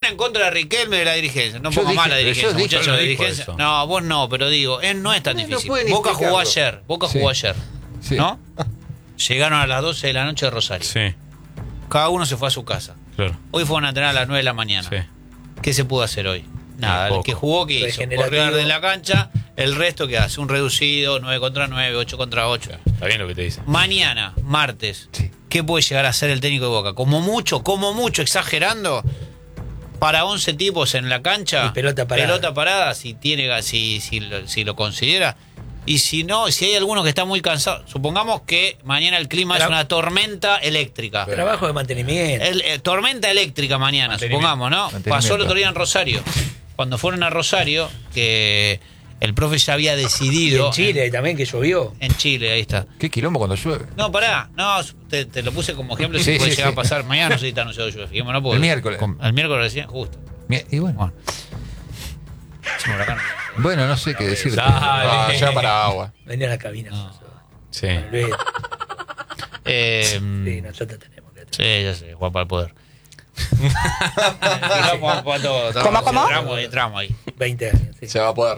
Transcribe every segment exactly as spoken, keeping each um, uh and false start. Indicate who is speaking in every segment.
Speaker 1: en contra de Riquelme de la dirigencia. No
Speaker 2: Yo
Speaker 1: pongo
Speaker 2: dije-
Speaker 1: mal la dirigencia,
Speaker 2: yo dije-
Speaker 1: muchachos
Speaker 3: yo no
Speaker 1: de
Speaker 3: dijo
Speaker 1: dirigencia.
Speaker 3: eso.
Speaker 1: No, vos no, pero digo, él no es tan
Speaker 2: No, no
Speaker 1: difícil.
Speaker 2: pueden
Speaker 1: Boca jugó
Speaker 2: explicarlo.
Speaker 1: ayer, Boca
Speaker 2: Sí.
Speaker 1: jugó ayer,
Speaker 2: Sí.
Speaker 1: ¿no? Llegaron a las doce de la noche de Rosario.
Speaker 3: Sí,
Speaker 1: Cada uno se fue a su casa.
Speaker 3: claro.
Speaker 1: Hoy fueron a entrenar a las nueve de la mañana.
Speaker 3: Sí.
Speaker 1: ¿Qué se pudo hacer hoy? Nada, el
Speaker 3: poco.
Speaker 1: que jugó, ¿qué hizo?
Speaker 4: Regenerativo.
Speaker 1: Correr de la cancha, el resto que hace, un reducido, nueve contra nueve, ocho contra ocho.
Speaker 3: Está bien lo que te dice.
Speaker 1: Mañana, martes,
Speaker 2: Sí.
Speaker 1: ¿qué puede llegar a ser el técnico de Boca? Como mucho, como mucho, exagerando, para once tipos en la cancha,
Speaker 4: Y pelota parada.
Speaker 1: pelota parada, si tiene, si, si, lo, si lo considera. Y si no, si hay alguno que está muy cansado, supongamos que mañana el clima
Speaker 4: Tra-
Speaker 1: es una tormenta eléctrica.
Speaker 4: Trabajo de mantenimiento.
Speaker 1: El, eh, tormenta eléctrica mañana,
Speaker 3: Mantenimiento.
Speaker 1: supongamos, ¿no?
Speaker 2: Mantenimiento.
Speaker 1: Pasó el otro día en Rosario. Cuando fueron a Rosario, que el profe ya había
Speaker 4: Y
Speaker 1: decidido.
Speaker 4: en Chile también, que llovió.
Speaker 1: En Chile, ahí está.
Speaker 2: Qué quilombo cuando llueve.
Speaker 1: No, pará, no, te, te lo puse como ejemplo,
Speaker 2: Sí,
Speaker 1: si puede
Speaker 2: sí,
Speaker 1: llegar
Speaker 2: sí.
Speaker 1: a pasar mañana, no sé si está anunciado lluvia, fijémonos, porque-
Speaker 2: El miércoles.
Speaker 1: con- el miércoles recién, justo.
Speaker 2: Mira, y bueno.
Speaker 1: Bueno. Es un huracán.
Speaker 2: Bueno, no sé qué decirte.
Speaker 3: Dale.
Speaker 5: Ah, ya para agua.
Speaker 4: Venía a la cabina.
Speaker 3: Sí.
Speaker 4: Luis,
Speaker 1: Eh,
Speaker 4: sí, nosotros tenemos que...
Speaker 1: sí, ya sé, Juan para el poder. Tiramos para todo,
Speaker 6: ¿Cómo, cómo?
Speaker 1: Entramos, entramos ahí.
Speaker 4: veinte años. Sí.
Speaker 5: Se va a poder.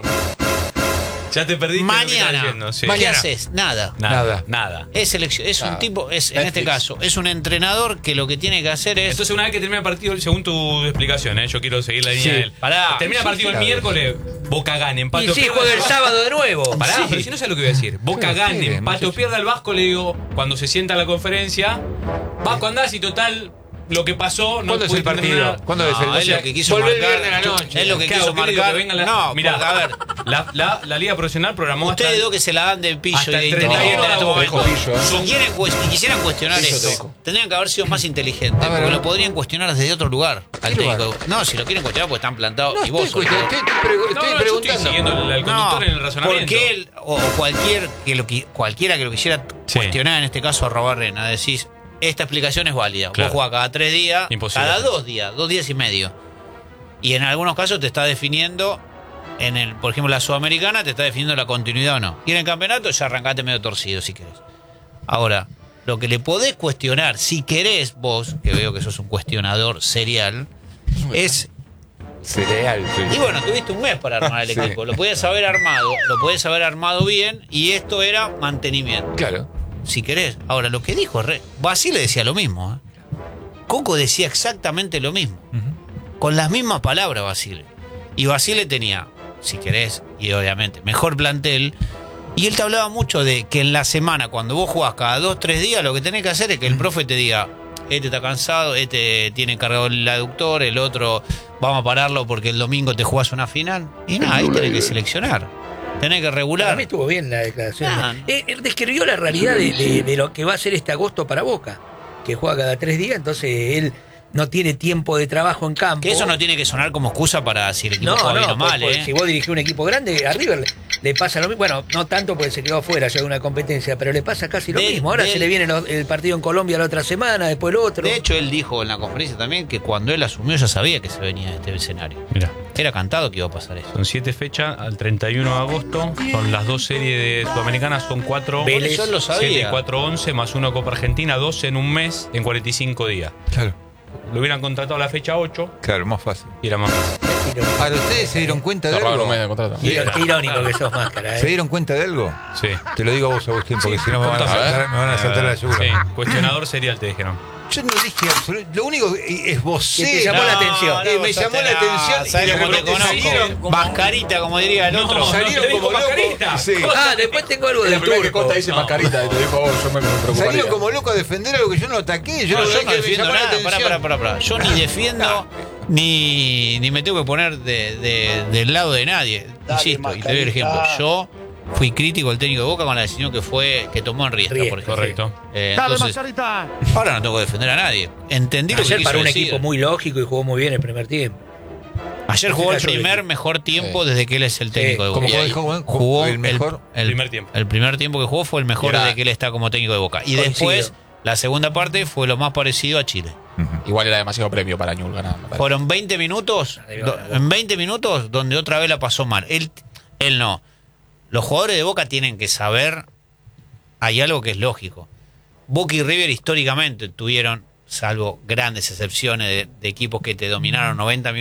Speaker 3: Ya te perdiste. lo que estaba
Speaker 1: Mañana,
Speaker 3: diciendo, sí.
Speaker 1: ¿qué
Speaker 2: Mañana.
Speaker 1: haces? Nada.
Speaker 3: Nada.
Speaker 2: Nada.
Speaker 3: Nada.
Speaker 1: Es, elección, es un
Speaker 5: Nada.
Speaker 1: tipo, es en este
Speaker 5: Netflix.
Speaker 1: caso, es un entrenador que lo que tiene que hacer es.
Speaker 3: Entonces, una vez que termina el partido, según tu explicación, ¿eh? Yo quiero seguir la línea
Speaker 2: Sí.
Speaker 3: de él.
Speaker 1: Pará.
Speaker 3: Termina el partido el
Speaker 2: claro.
Speaker 3: miércoles, Boca gana, empate
Speaker 4: Y
Speaker 3: o
Speaker 4: sí,
Speaker 3: pierda.
Speaker 4: juega el sábado de nuevo.
Speaker 3: Pará,
Speaker 1: Sí.
Speaker 3: pero si no sé lo que voy a decir. Boca
Speaker 2: Pero
Speaker 3: gane,
Speaker 2: espere,
Speaker 3: empate o
Speaker 2: muchacho.
Speaker 3: pierda el Vasco, le digo, cuando se sienta a la conferencia, Vasco andás y total, lo que pasó, no
Speaker 2: ¿Cuándo es el
Speaker 3: pudiste
Speaker 2: partido?
Speaker 3: terminar.
Speaker 2: ¿Cuándo es el
Speaker 1: No, es lo que quiso
Speaker 2: Volvé el
Speaker 1: marcar.
Speaker 2: viernes a la noche.
Speaker 1: Es lo que
Speaker 3: ¿Qué
Speaker 1: quiso
Speaker 3: hago? ¿Qué le digo?
Speaker 1: marcar.
Speaker 3: Que venga la-
Speaker 1: No,
Speaker 3: Mirá,
Speaker 1: porque, a ver,
Speaker 3: La, la, la Liga Profesional programó hasta...
Speaker 1: ustedes dos que se la dan de pillo
Speaker 3: hasta
Speaker 1: y de
Speaker 3: el treinta y uno
Speaker 1: inteligente en
Speaker 3: de
Speaker 1: este
Speaker 3: agosto.
Speaker 1: momento.
Speaker 5: Pillo, ¿eh?
Speaker 1: Si quieren cuest- y quisieran cuestionar
Speaker 5: Pillo
Speaker 1: esto,
Speaker 5: teco.
Speaker 1: tendrían que haber sido más inteligentes,
Speaker 2: A ver,
Speaker 1: porque
Speaker 2: a ver.
Speaker 1: lo podrían cuestionar desde otro lugar al
Speaker 2: ¿Qué
Speaker 1: técnico.
Speaker 2: lugar?
Speaker 1: No, si lo quieren cuestionar, pues están plantados.
Speaker 2: No
Speaker 1: y vos
Speaker 2: estoy,
Speaker 1: sos-
Speaker 2: estoy, estoy pregu-
Speaker 3: No,
Speaker 2: estoy
Speaker 3: no, yo
Speaker 2: preguntando.
Speaker 3: estoy siguiendo al, al conductor
Speaker 1: No,
Speaker 3: en el razonamiento.
Speaker 1: porque él, o, o cualquier que lo, qui- cualquiera que lo quisiera
Speaker 3: Sí.
Speaker 1: cuestionar, en este caso a Robarrena, decís, esta explicación es válida.
Speaker 3: Claro.
Speaker 1: Vos jugás cada tres días,
Speaker 3: Imposible.
Speaker 1: cada dos días, dos días y medio. Y en algunos casos te está definiendo, en el, por ejemplo, la Sudamericana, te está definiendo la continuidad o no. Y en el campeonato ya arrancaste medio torcido, si querés. Ahora, lo que le podés cuestionar, si querés vos, que veo que sos un cuestionador serial, es
Speaker 2: Cereal.
Speaker 1: y bueno, tuviste un mes para armar el
Speaker 2: Sí.
Speaker 1: equipo. Lo podías haber armado, lo podías haber armado bien y esto era mantenimiento.
Speaker 2: Claro.
Speaker 1: Si querés. Ahora, lo que dijo Re... Basile decía lo mismo. ¿eh? Coco decía exactamente lo mismo. Con las mismas palabras, Basile. Y Basile tenía, si querés, y obviamente, mejor plantel. Y él te hablaba mucho de que en la semana, cuando vos jugás cada dos, tres días, lo que tenés que hacer es que el profe te diga, este está cansado, este tiene cargado el aductor, el otro vamos a pararlo porque el domingo te jugás una final. Y nada, ahí tenés que seleccionar. Tenés que
Speaker 4: Para
Speaker 1: regular.
Speaker 4: mí estuvo bien la declaración.
Speaker 1: Ah,
Speaker 4: Eh, él describió la realidad de, de- de lo que va a ser este agosto para Boca, que juega cada tres días, entonces él no tiene tiempo de trabajo en campo.
Speaker 1: Que eso no tiene que sonar como excusa para si el equipo
Speaker 4: No,
Speaker 1: juega bien
Speaker 4: no,
Speaker 1: o mal,
Speaker 4: pues,
Speaker 1: ¿eh?
Speaker 4: si vos dirigís un equipo grande, a River le, le pasa lo mismo. Bueno, no tanto porque se quedó afuera ya de una competencia, pero le pasa casi lo
Speaker 1: De-
Speaker 4: mismo. Ahora
Speaker 1: de-
Speaker 4: se le viene lo- el partido en Colombia la otra semana, después el otro.
Speaker 1: De hecho, él dijo en la conferencia también que cuando él asumió ya sabía que se venía este escenario.
Speaker 3: Mira,
Speaker 1: Era cantado que iba a pasar eso.
Speaker 3: son siete fechas al treinta y uno de agosto. Son las dos series de Sudamericanas, son cuatro.
Speaker 4: Vélez.
Speaker 1: Yo lo
Speaker 3: siete,
Speaker 1: sabía.
Speaker 3: cuatro, once, más uno Copa Argentina, doce en un mes, en cuarenta y cinco días.
Speaker 2: Claro.
Speaker 3: Lo hubieran contratado a la fecha ocho
Speaker 2: Claro, más fácil.
Speaker 3: y era más fácil.
Speaker 4: Irónico.
Speaker 2: Ahora, ¿ustedes se dieron cuenta de
Speaker 5: Cerraron
Speaker 2: algo?
Speaker 5: un mes de contrato.
Speaker 4: Iró- Irónico que sos máscara,
Speaker 2: ¿Se
Speaker 4: ¿eh?
Speaker 2: dieron cuenta de algo?
Speaker 3: Sí.
Speaker 2: Te lo digo a vos, Agustín, porque si no me van a
Speaker 3: contame.
Speaker 2: saltar, me van a saltar la yugular.
Speaker 3: Sí, cuestionador serial te dijeron.
Speaker 2: Yo no dije absolutamente. Lo único que es vos.
Speaker 4: Que te llamó la atención.
Speaker 2: Eh, me llamó la atención.
Speaker 1: ¿Sabes
Speaker 2: y de
Speaker 1: cómo te
Speaker 2: repente salieron
Speaker 1: conozco?
Speaker 2: como-
Speaker 1: Mascarita, como diría el
Speaker 3: No,
Speaker 1: otro.
Speaker 3: no,
Speaker 2: Salieron
Speaker 3: te dijo
Speaker 2: como locos.
Speaker 3: Mascarita.
Speaker 2: Sí.
Speaker 4: Ah, después tengo algo
Speaker 5: La
Speaker 4: del
Speaker 5: primera que
Speaker 4: turco.
Speaker 5: Costa dice
Speaker 3: No.
Speaker 5: mascarita y te dijo a vos, yo me, me preocuparía.
Speaker 2: Salieron como locos a defender algo que yo no ataqué. Yo
Speaker 1: No,
Speaker 2: no,
Speaker 1: yo
Speaker 2: sé
Speaker 1: no
Speaker 2: que me
Speaker 1: defiendo
Speaker 2: llamó la
Speaker 1: nada. Pará,
Speaker 2: atención.
Speaker 1: pará, pará, pará. Yo ni defiendo ni, ni me tengo que poner de, de- del lado de nadie. Insisto, y te doy el ejemplo. Yo fui crítico del técnico de Boca con la decisión que fue que tomó en Riestra,
Speaker 4: Riestra,
Speaker 1: por ejemplo.
Speaker 3: Correcto.
Speaker 1: Eh, entonces, ahora no tengo que defender a nadie. Entendí lo que
Speaker 4: Ayer
Speaker 1: quiso
Speaker 4: para un
Speaker 1: decir.
Speaker 4: equipo muy lógico y jugó muy bien el primer tiempo.
Speaker 1: Ayer jugó el
Speaker 4: Cayó
Speaker 1: primer
Speaker 4: bien.
Speaker 1: mejor tiempo
Speaker 5: Sí.
Speaker 1: desde que él es el técnico
Speaker 4: Sí.
Speaker 1: de
Speaker 2: ¿Cómo
Speaker 1: Boca.
Speaker 2: jugó? ¿Cómo jugó?
Speaker 1: Jugó
Speaker 2: el mejor?
Speaker 1: el,
Speaker 3: Primer tiempo.
Speaker 1: El primer tiempo que jugó fue el mejor
Speaker 5: Y era-
Speaker 1: desde que él está como técnico de Boca. Y
Speaker 4: Coincido.
Speaker 1: después, la segunda parte fue lo más parecido a Chile.
Speaker 5: Igual era demasiado premio para Ñul ganar. me parece.
Speaker 1: Fueron veinte minutos,
Speaker 4: debió
Speaker 1: do-
Speaker 4: ganar.
Speaker 1: en veinte minutos donde otra vez la pasó mal. Él, él no. Los jugadores de Boca tienen que saber, hay algo que es lógico. Boca y River históricamente tuvieron, salvo grandes excepciones de, de equipos que te dominaron noventa minutos,